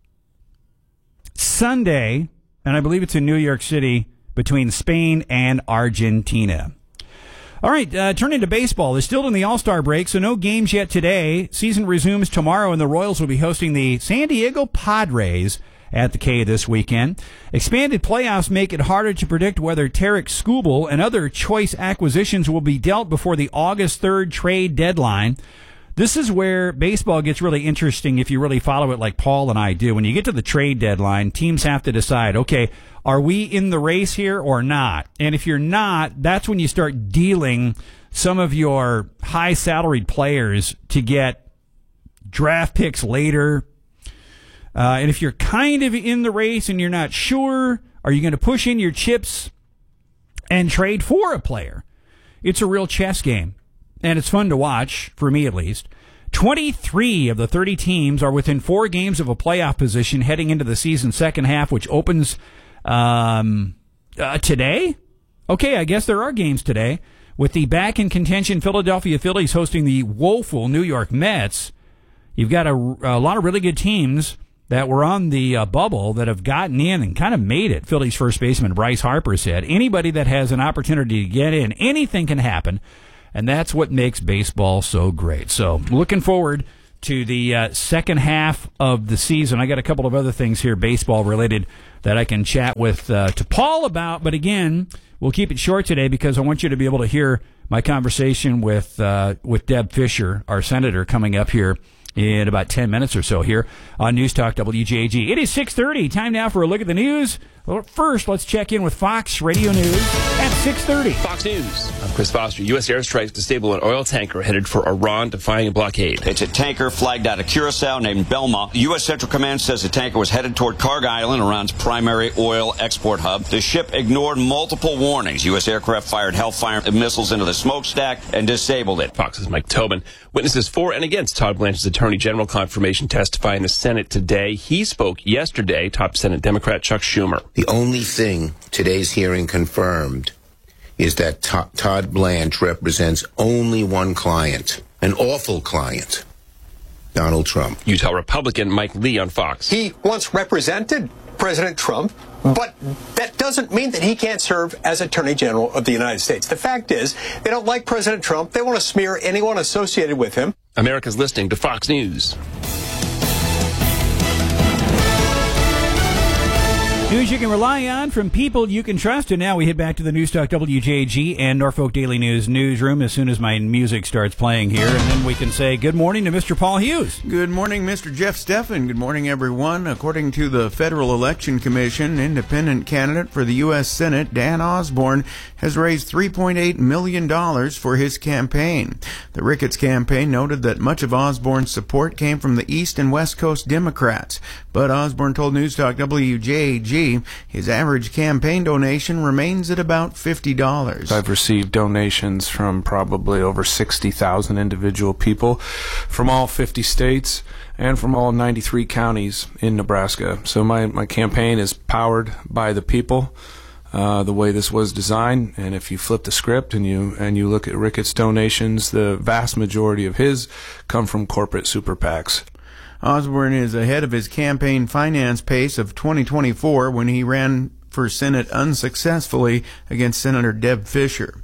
Sunday, and I believe it's in New York City, between Spain and Argentina. All right, uh, turning to baseball. They're still in the All-Star break, so no games yet today. Season resumes tomorrow, and the Royals will be hosting the San Diego Padres at the K this weekend. Expanded playoffs make it harder to predict whether Tarek Skubal and other choice acquisitions will be dealt before the August third trade deadline. This is where baseball gets really interesting if you really follow it like Paul and I do. When you get to the trade deadline, teams have to decide, okay, are we in the race here or not? And if you're not, that's when you start dealing some of your high-salaried players to get draft picks later. Uh, and if you're kind of in the race and you're not sure, are you going to push in your chips and trade for a player? It's a real chess game. And it's fun to watch, for me at least. twenty-three of the thirty teams are within four games of a playoff position heading into the season's second half, which opens um, uh, today. Okay, I guess there are games today. With the back-in-contention Philadelphia Phillies hosting the woeful New York Mets, you've got a, a lot of really good teams that were on the uh, bubble that have gotten in and kind of made it. Phillies first baseman Bryce Harper said, anybody that has an opportunity to get in, anything can happen, and that's what makes baseball so great. So looking forward to the uh, second half of the season. I got a couple of other things here baseball-related that I can chat with uh, to Paul about, but again, we'll keep it short today because I want you to be able to hear my conversation with uh, with Deb Fischer, our senator, coming up here in about ten minutes or so here on News Talk W J A G. It is six thirty. Time now for a look at the news. Well, first, let's check in with Fox Radio News at six thirty. Fox News. I'm Chris Foster. U S airstrikes disable an oil tanker headed for Iran, defying a blockade. It's a tanker flagged out of Curacao named Belma. U S Central Command says the tanker was headed toward Karg Island, Iran's primary oil export hub. The ship ignored multiple warnings. U S aircraft fired Hellfire missiles into the smokestack and disabled it. Fox's Mike Tobin. Witnesses for and against Todd Blanche's Attorney General confirmation testify in the Senate today. He spoke yesterday. Top Senate Democrat Chuck Schumer. The only thing today's hearing confirmed is that Todd Todd Blanche represents only one client, an awful client, Donald Trump. Utah Republican Mike Lee on Fox. He once represented President Trump, but that doesn't mean that he can't serve as Attorney General of the United States. The fact is, they don't like President Trump. They want to smear anyone associated with him. America's listening to Fox News. News you can rely on from people you can trust. And now we head back to the News Talk W J G and Norfolk Daily News newsroom as soon as my music starts playing here. And then we can say good morning to Mister Paul Hughes. Good morning, Mister Jeff Steffen. Good morning, everyone. According to the Federal Election Commission, independent candidate for the U S Senate, Dan Osborne, has raised three point eight million dollars for his campaign. The Ricketts campaign noted that much of Osborne's support came from the East and West Coast Democrats. But Osborne told News Talk W J A G his average campaign donation remains at about fifty dollars. I've received donations from probably over sixty thousand individual people from all fifty states and from all ninety-three counties in Nebraska. So my, my campaign is powered by the people, uh, the way this was designed. And if you flip the script and you and you look at Ricketts' donations, the vast majority of his come from corporate super PACs. Osborne is ahead of his campaign finance pace of twenty twenty-four when he ran for Senate unsuccessfully against Senator Deb Fischer.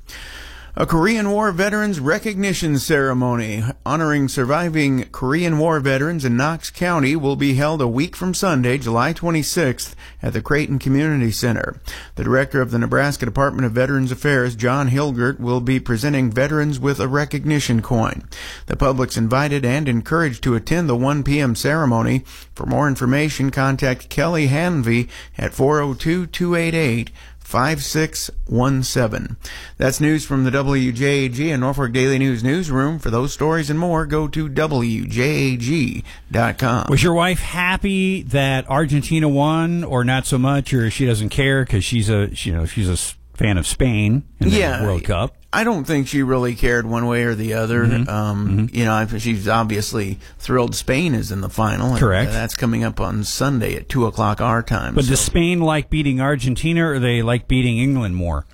A Korean War veterans recognition ceremony honoring surviving Korean War veterans in Knox County will be held a week from Sunday, July twenty-sixth, at the Creighton Community Center. The director of the Nebraska Department of Veterans Affairs, John Hilgert, will be presenting veterans with a recognition coin. The public's invited and encouraged to attend the one p.m. ceremony. For more information, contact Kelly Hanvey at four oh two, two eight eight, five six one seven. That's news from the W J A G and Norfolk Daily News newsroom. For those stories and more, go to W J A G dot com. Was your wife happy that Argentina won, or not so much, or she doesn't care because she's a you know she's a fan of Spain in the yeah, World Cup? I don't think she really cared one way or the other. Mm-hmm. Um, mm-hmm. You know, she's obviously thrilled Spain is in the final. And, Correct. Uh, that's coming up on Sunday at two o'clock our time. But so. does Spain like beating Argentina, or they like beating England more?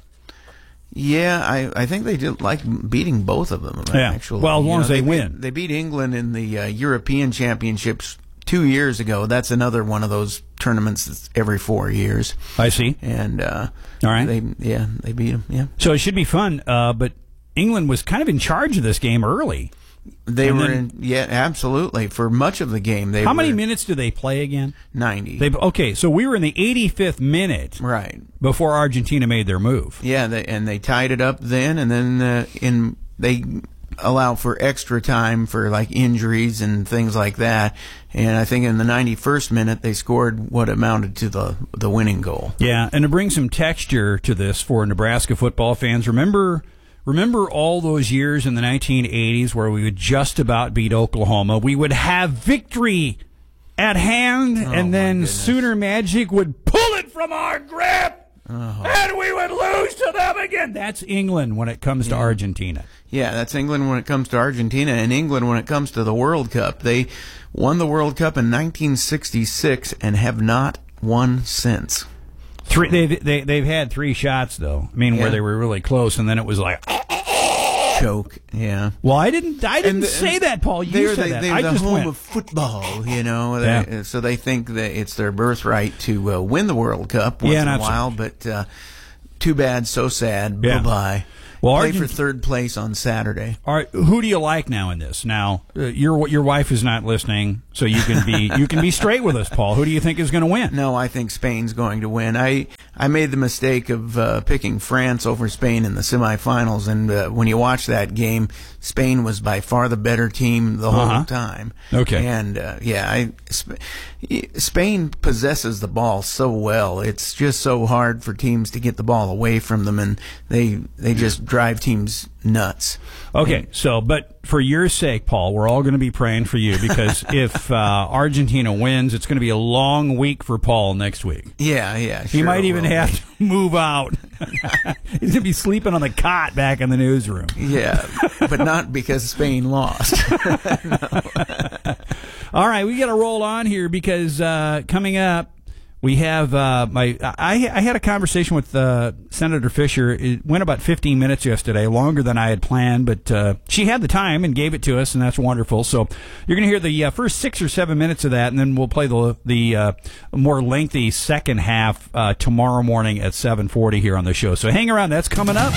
Yeah, I, I think they did like beating both of them. Yeah. Actually, well, as long you as know, they, they win. Beat, they beat England in the uh, European Championships two years ago. That's another one of those tournaments that's every four years. I see. And uh, all right, they yeah they beat them. Yeah. So it should be fun. Uh, but England was kind of in charge of this game early. They and were then, in, yeah, absolutely. For much of the game, they how were, many minutes do they play again? Ninety. They okay, so we were in the eighty-fifth minute, right before Argentina made their move. Yeah, they, and they tied it up then, and then uh, in they allow for extra time for like injuries and things like that. And I think in the ninety-first minute they scored what amounted to the the winning goal. Yeah, and to bring some texture to this for Nebraska football fans, remember. Remember all those years in the nineteen eighties where we would just about beat Oklahoma? We would have victory at hand, oh, and then Sooner Magic would pull it from our grip. Oh. And we would lose to them again. That's England when it comes yeah. to Argentina. Yeah, that's England when it comes to Argentina, and England when it comes to the World Cup. They won the World Cup in nineteen sixty-six and have not won since. Three, they've, they, they've had three shots, though. I mean, yeah. where they were really close, and then it was like... Choke, yeah. Well, I didn't I didn't the, say that, Paul. You they're said the, that. They're I the just home went. of football, you know. Yeah. They, so they think that it's their birthright to uh, win the World Cup once yeah, in a so. while, but uh, too bad, so sad. Yeah. Bye-bye. Well, Play Argent- for third place on Saturday. All right, who do you like now in this? Now, uh, your your wife is not listening, so you can be you can be straight with us, Paul. Who do you think is going to win? No, I think Spain's going to win. I I made the mistake of uh, picking France over Spain in the semifinals, and uh, when you watch that game, Spain was by far the better team the whole uh-huh. time. Okay, and uh, yeah, I, Sp- Spain possesses the ball so well. It's just so hard for teams to get the ball away from them, and they they just drive teams nuts. Okay, so, but for your sake, Paul, we're all going to be praying for you, because if uh, Argentina wins, it's going to be a long week for Paul next week. Yeah, yeah, He sure might even will. have to move out. He's going to be sleeping on the cot back in the newsroom. Yeah, but not because Spain lost. All right, we got to roll on here, because uh, coming up, we have uh, my. I, I had a conversation with uh, Senator Fisher. It went about fifteen minutes yesterday, longer than I had planned, but uh, she had the time and gave it to us, and that's wonderful. So you're going to hear the uh, first six or seven minutes of that, and then we'll play the the uh, more lengthy second half uh, tomorrow morning at seven forty here on the show. So hang around. That's coming up.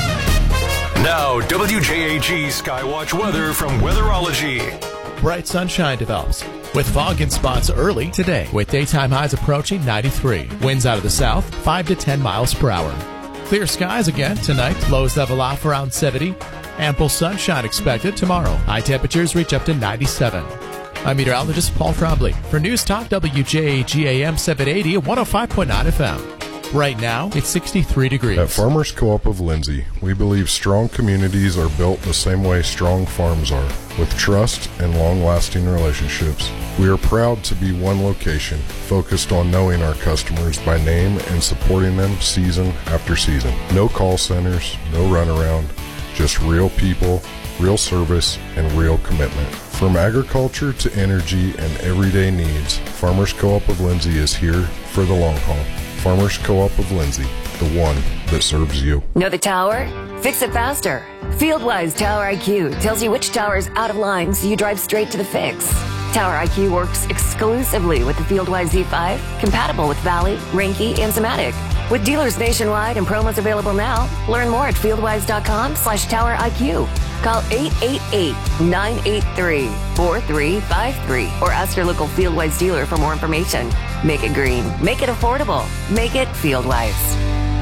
Now, W J A G Skywatch weather from Weatherology. Bright sunshine develops, with fog in spots early today, with daytime highs approaching ninety-three. Winds out of the south, five to ten miles per hour. Clear skies again tonight, lows level off around seventy. Ample sunshine expected tomorrow. High temperatures reach up to ninety-seven. I'm meteorologist Paul Trombley for News Talk W J A G A M seven eighty at one oh five point nine F M. Right now, it's sixty-three degrees. At Farmers Co-op of Lindsay, we believe strong communities are built the same way strong farms are, with trust and long-lasting relationships. We are proud to be one location, focused on knowing our customers by name and supporting them season after season. No call centers, no runaround, just real people, real service, and real commitment. From agriculture to energy and everyday needs, Farmers Co-op of Lindsay is here for the long haul. Farmers Co-op of Lindsay, the one that serves you. Know the tower? Fix it faster. FieldWise Tower I Q tells you which tower is out of line, so you drive straight to the fix. Tower I Q works exclusively with the FieldWise Z five, compatible with Valley, Renke, and Zematic. With dealers nationwide and promos available now, learn more at fieldwise.com slash Tower IQ. Call eight eight eight, nine eight three, four three five three or ask your local FieldWise dealer for more information. Make it green. Make it affordable. Make it FieldWise.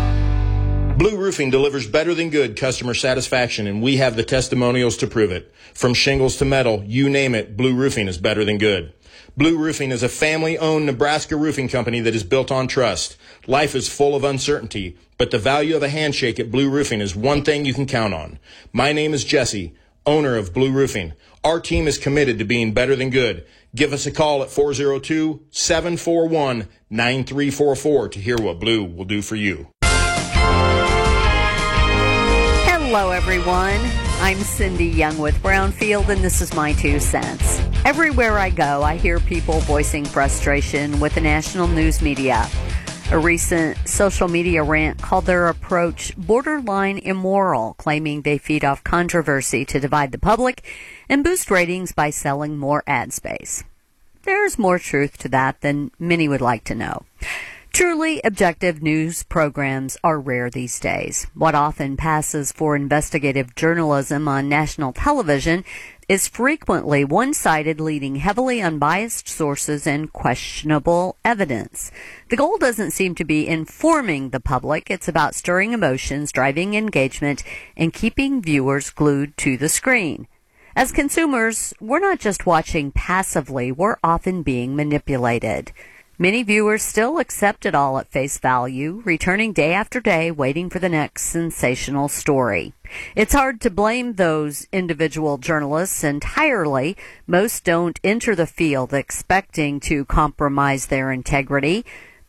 Blue Roofing delivers better than good customer satisfaction, and we have the testimonials to prove it. From shingles to metal, you name it, Blue Roofing is better than good. Blue Roofing is a family-owned Nebraska roofing company that is built on trust. Life is full of uncertainty, but the value of a handshake at Blue Roofing is one thing you can count on. My name is Jesse, owner of Blue Roofing. Our team is committed to being better than good. Give us a call at four oh two, seven four one, nine three four four to hear what Blue will do for you. Hello, everyone. I'm Cindy Young with Brownfield, and this is my two cents. Everywhere I go, I hear people voicing frustration with the national news media. A recent social media rant called their approach borderline immoral, claiming they feed off controversy to divide the public and boost ratings by selling more ad space. There's more truth to that than many would like to know. Truly objective news programs are rare these days. What often passes for investigative journalism on national television is frequently one-sided, leading heavily unbiased sources and questionable evidence. The goal doesn't seem to be informing the public. It's about stirring emotions, driving engagement, and keeping viewers glued to the screen. As consumers, we're not just watching passively, we're often being manipulated. Many viewers still accept it all at face value, returning day after day, waiting for the next sensational story. It's hard to blame those individual journalists entirely. Most don't enter the field expecting to compromise their integrity.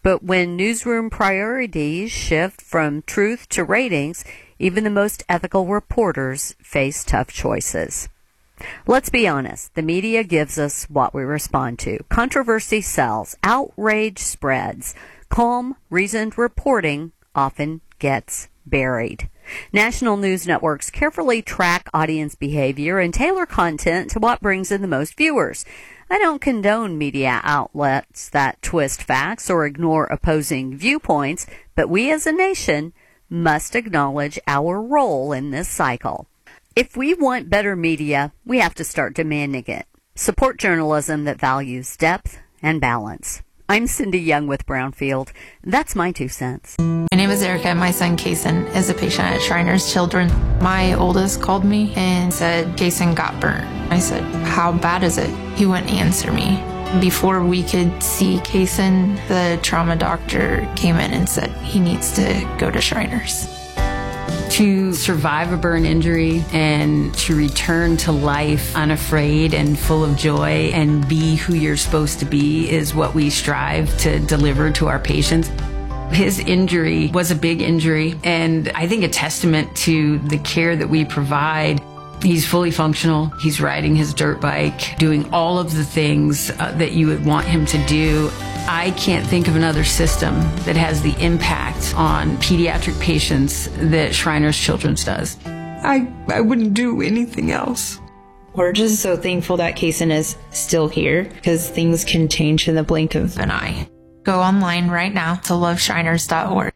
But when newsroom priorities shift from truth to ratings, even the most ethical reporters face tough choices. Let's be honest, the media gives us what we respond to. Controversy sells, outrage spreads, calm, reasoned reporting often gets buried. National news networks carefully track audience behavior and tailor content to what brings in the most viewers. I don't condone media outlets that twist facts or ignore opposing viewpoints, but we as a nation must acknowledge our role in this cycle. If we want better media, we have to start demanding it. Support journalism that values depth and balance. I'm Cindy Young with Brownfield. That's my two cents. My name is Erica. My son, Kason, is a patient at Shriners Children. My oldest called me and said, Kason got burnt. I said, how bad is it? He wouldn't answer me. Before we could see Kason, the trauma doctor came in and said he needs to go to Shriners. To survive a burn injury and to return to life unafraid and full of joy and be who you're supposed to be is what we strive to deliver to our patients. His injury was a big injury, and I think a testament to the care that we provide. He's fully functional. He's riding his dirt bike, doing all of the things uh, that you would want him to do. I can't think of another system that has the impact on pediatric patients that Shriners Children's does. I, I wouldn't do anything else. We're just so thankful that Kason is still here because things can change in the blink of an eye. Go online right now to love shriners dot org.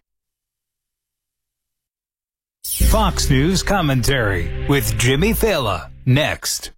Fox News Commentary with Jimmy Fallon next.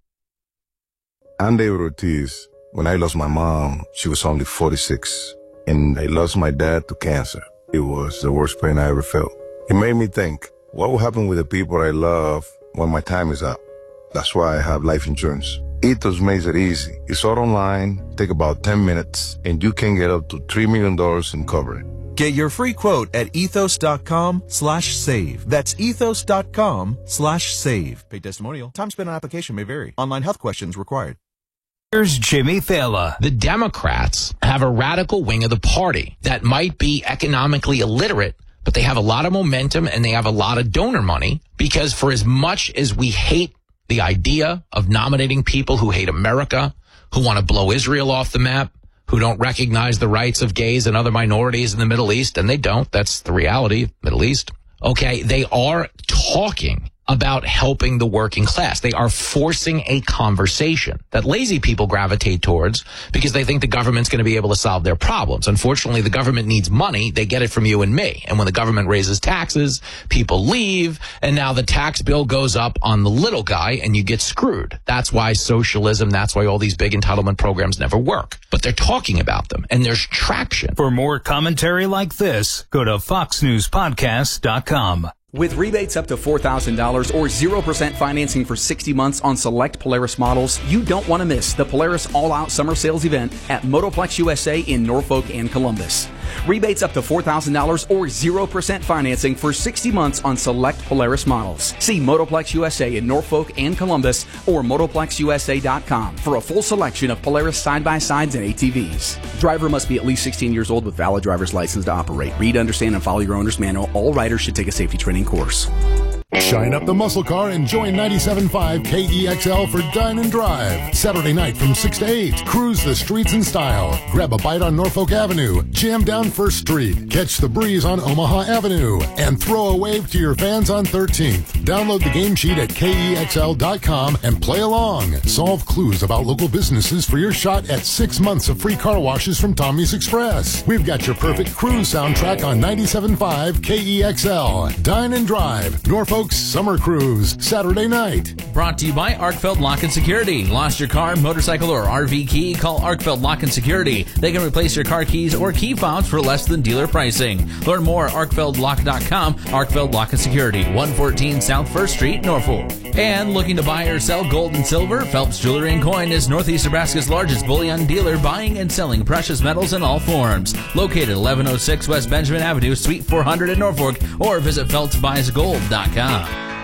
I'm David Ortiz. When I lost my mom, she was only forty-six, and I lost my dad to cancer. It was the worst pain I ever felt. It made me think, what will happen with the people I love when my time is up? That's why I have life insurance. Ethos makes it easy. It's all online, take about ten minutes, and you can get up to three million dollars in coverage. Get your free quote at ethos.com slash save. That's ethos.com slash save. Paid testimonial. Time spent on application may vary. Online health questions required. Here's Jimmy Fallon. The Democrats have a radical wing of the party that might be economically illiterate, but they have a lot of momentum and they have a lot of donor money because for as much as we hate the idea of nominating people who hate America, who want to blow Israel off the map, who don't recognize the rights of gays and other minorities in the Middle East, and they don't. That's the reality, Middle East. Okay, they are talking about helping the working class. They are forcing a conversation that lazy people gravitate towards because they think the government's going to be able to solve their problems. Unfortunately, the government needs money. They get it from you and me. And when the government raises taxes, people leave, and now the tax bill goes up on the little guy and you get screwed. That's why socialism, that's why all these big entitlement programs never work. But they're talking about them, and there's traction. For more commentary like this, go to fox news podcast dot com. With rebates up to four thousand dollars or zero percent financing for sixty months on select Polaris models, you don't want to miss the Polaris All-Out Summer Sales event at Motoplex U S A in Norfolk and Columbus. Rebates up to four thousand dollars or zero percent financing for sixty months on select Polaris models. See Motoplex U S A in Norfolk and Columbus or motoplex u s a dot com for a full selection of Polaris side-by-sides and A T Vs. Driver must be at least sixteen years old with valid driver's license to operate. Read, understand, and follow your owner's manual. All riders should take a safety training course. Shine up the muscle car and join ninety-seven point five K E X L for Dine and Drive. Saturday night from six to eight. Cruise the streets in style. Grab a bite on Norfolk Avenue. Jam down First Street. Catch the breeze on Omaha Avenue. And throw a wave to your fans on thirteenth. Download the game sheet at K E X L dot com and play along. Solve clues about local businesses for your shot at six months of free car washes from Tommy's Express. We've got your perfect cruise soundtrack on ninety-seven point five K E X L. Dine and Drive. Norfolk Summer Cruise, Saturday night. Brought to you by Arkfeld Lock and Security. Lost your car, motorcycle, or R V key? Call Arkfeld Lock and Security. They can replace your car keys or key fobs for less than dealer pricing. Learn more at arkfeld lock dot com. Arkfeld Lock and Security, one fourteen South First Street, Norfolk. And looking to buy or sell gold and silver? Phelps Jewelry and Coin is Northeast Nebraska's largest bullion dealer, buying and selling precious metals in all forms. Located eleven oh six West Benjamin Avenue, Suite four hundred in Norfolk, or visit phelps buys gold dot com.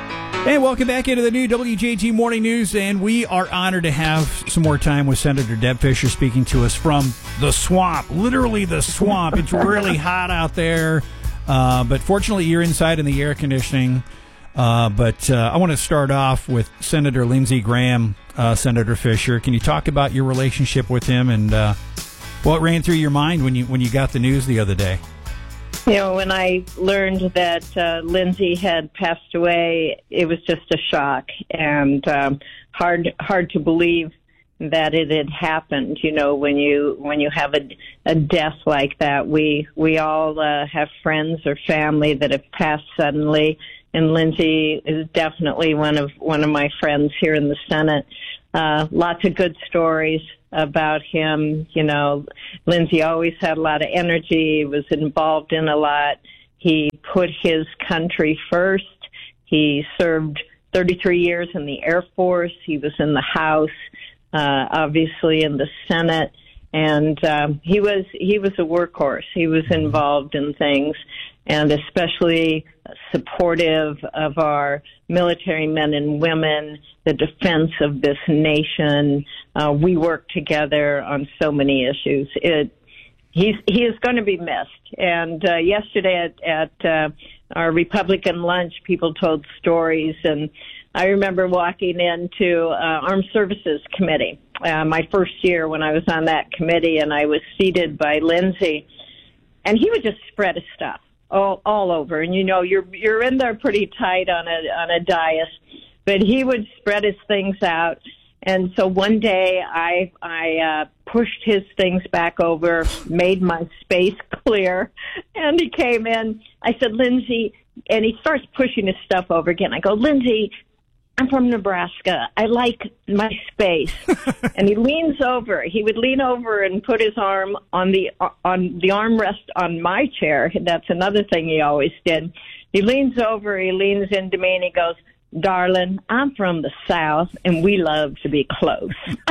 And welcome back into the new W J G Morning News, and we are honored to have some more time with Senator Deb Fischer speaking to us from the swamp, literally the swamp. It's really hot out there, uh, but fortunately you're inside in the air conditioning. Uh, but uh, I want to start off with Senator Lindsey Graham, uh, Senator Fischer. Can you talk about your relationship with him and uh, what ran through your mind when you when you got the news the other day? You know, when I learned that uh, Lindsey had passed away, it was just a shock and um, hard hard to believe that it had happened. You know, when you when you have a, a death like that, we we all uh, have friends or family that have passed suddenly, and Lindsey is definitely one of one of my friends here in the Senate. Uh, lots of good stories about him. You know, Lindsey always had a lot of energy, was involved in a lot. He put his country first. He served thirty-three years in the Air Force. He was in the House, uh, obviously in the Senate. And um, he was he was a workhorse. He was involved in things, and especially supportive of our military men and women, the defense of this nation. Uh, we work together on so many issues. It, he's he is going to be missed. And uh, yesterday at, at uh, our Republican lunch, people told stories, and I remember walking into uh, Armed Services Committee, uh, my first year when I was on that committee, and I was seated by Lindsey, and he would just spread his stuff all, all over. And, you know, you're you're in there pretty tight on a on a dais, but he would spread his things out. And so one day I I uh, pushed his things back over, made my space clear, and he came in. I said, Lindsey, and he starts pushing his stuff over again. I go, Lindsey, I'm from Nebraska. I like my space. And he leans over. He would lean over and put his arm on the on the armrest on my chair. That's another thing he always did. He leans over. He leans into me and he goes, darling, I'm from the South, and we love to be close.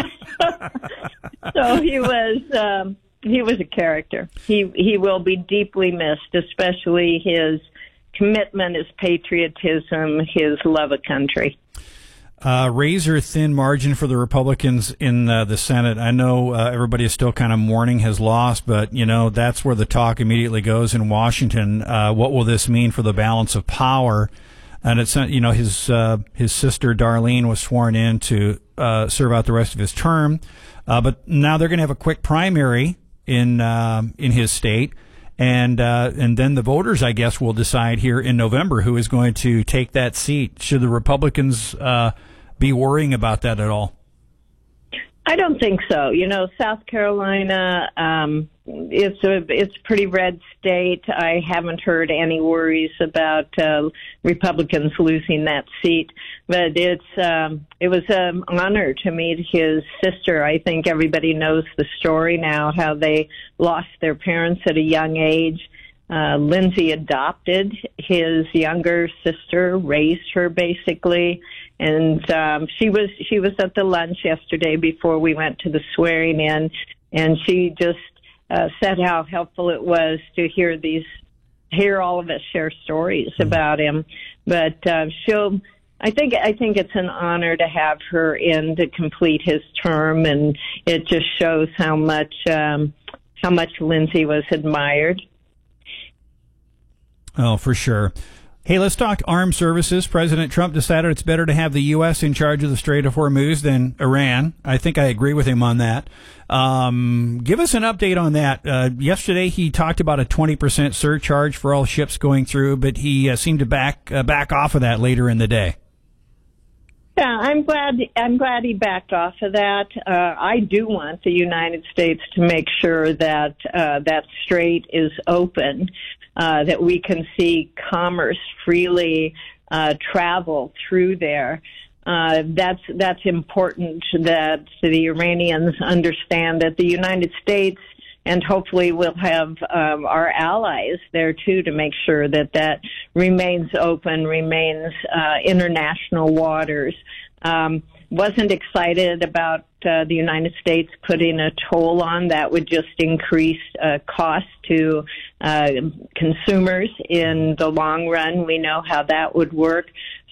So he was um, he was a character. He he will be deeply missed, especially his commitment, his patriotism, his love of country. Uh, razor thin margin for the Republicans in uh, the Senate. I know uh, everybody is still kind of mourning his loss, but, you know, that's where the talk immediately goes in Washington. Uh, what will this mean for the balance of power? And it's, you know, his uh, his sister Darlene was sworn in to uh, serve out the rest of his term, uh, but now they're going to have a quick primary in uh, in his state, and uh, and then the voters, I guess, will decide here in November who is going to take that seat. Should the Republicans uh, be worrying about that at all? I don't think so. You know, South Carolina, um, it's a it's a pretty red state. I haven't heard any worries about uh, Republicans losing that seat, but it's um, it was an honor to meet his sister. I think everybody knows the story now, how they lost their parents at a young age. Uh, Lindsey adopted his younger sister, raised her basically, and um, she was she was at the lunch yesterday before we went to the swearing in, and she just uh, said how helpful it was to hear these, hear all of us share stories about him. But uh, she'll, I think I think it's an honor to have her in to complete his term, and it just shows how much um, how much Lindsey was admired. Oh, for sure. Hey, let's talk armed services. President Trump decided it's better to have the U S in charge of the Strait of Hormuz than Iran. I think I agree with him on that. Um, give us an update on that. Uh, yesterday he talked about a twenty percent surcharge for all ships going through, but he uh, seemed to back uh, back off of that later in the day. Yeah, I'm glad. I'm glad he backed off of that. Uh, I do want the United States to make sure that uh, that strait is open, uh, that we can see commerce freely uh, travel through there. Uh, that's that's important. That the Iranians understand that the United States, and hopefully we'll have um, our allies there too, to make sure that that remains open, remains uh, international waters. Um, wasn't excited about uh, the United States putting a toll on that. Would just increase uh, cost to uh, consumers in the long run. We know how that would work.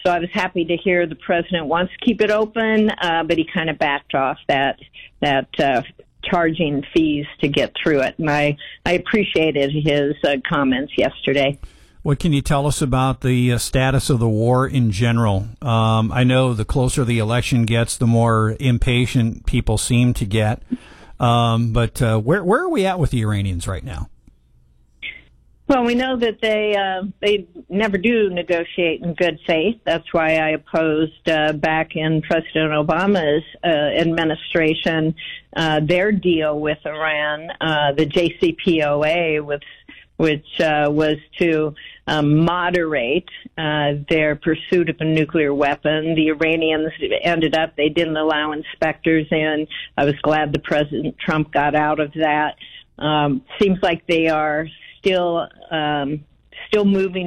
So I was happy to hear the president wants to keep it open, uh, but he kind of backed off that that uh, charging fees to get through it. And I, I appreciated his uh, comments yesterday. What can you tell us about the uh, status of the war in general? Um, I know the closer the election gets, the more impatient people seem to get. Um, but uh, where where are we at with the Iranians right now? Well, we know that they uh, they never do negotiate in good faith. That's why I opposed uh, back in President Obama's uh, administration uh, their deal with Iran, uh, the J C P O A, with, which uh, was to um, moderate uh, their pursuit of a nuclear weapon. The Iranians ended up, they didn't allow inspectors in. I was glad the President Trump got out of that. Um, seems like they are still um, still moving